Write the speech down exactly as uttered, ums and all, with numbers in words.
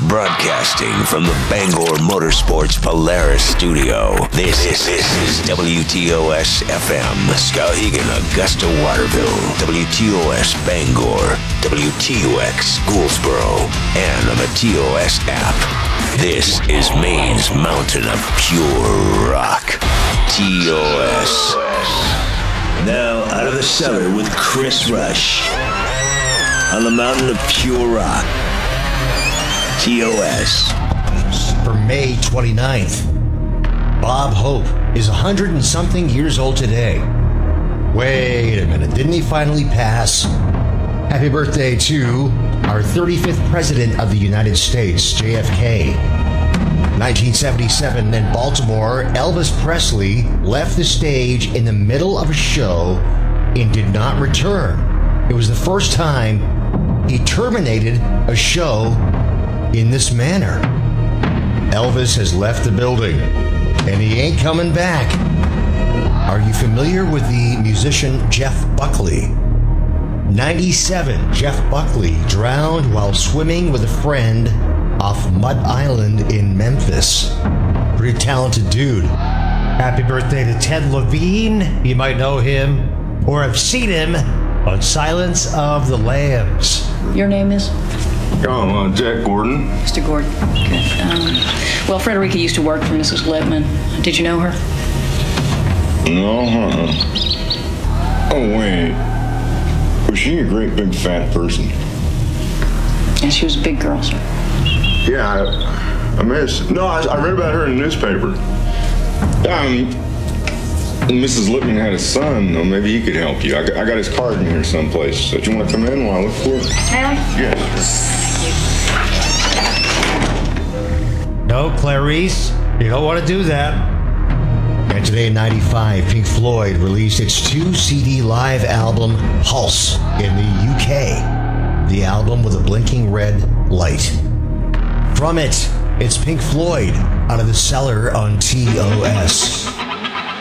Broadcasting from the Bangor Motorsports Polaris studio, this, this, this is W T O S F M, Skowhegan, Augusta, Waterville, W T O S Bangor, W T O X Gouldsboro, and on the T O S app. This is Maine's mountain of pure rock, T O S. Now out of the cellar with Chris Rush, on the mountain of pure rock, T O S. For May twenty-ninth, Bob Hope is one hundred and something years old today. Wait a minute, didn't he finally pass? Happy birthday to our thirty-fifth President of the United States, J F K. nineteen seventy-seven in Baltimore, Elvis Presley left the stage in the middle of a show and did not return. It was the first time he terminated a show in this manner. Elvis has left the building, and he ain't coming back. Are you familiar with the musician Jeff Buckley? ninety-seven, Jeff Buckley drowned while swimming with a friend off Mud Island in Memphis. Pretty talented dude. Happy birthday to Ted Levine. You might know him or have seen him on Silence of the Lambs. Your name is? Oh, uh, Jack Gordon. Mister Gordon. Good. Um, well, Frederica used to work for Missus Lippman. Did you know her? No, huh? Oh, wait. Was she a great big fat person? Yeah, she was a big girl, sir. Yeah, I, I miss. No, I, I read about her in the newspaper. Um, Missus Lippman had a son, or maybe he could help you. I got, I got his card in here someplace. So do you want to come in while I look for it? Really? Yes. No, Clarice, you don't want to do that. And today in ninety-five, Pink Floyd released its two C D live album, Pulse, in the U K. The album with a blinking red light. From it, it's Pink Floyd, out of the cellar on T O S.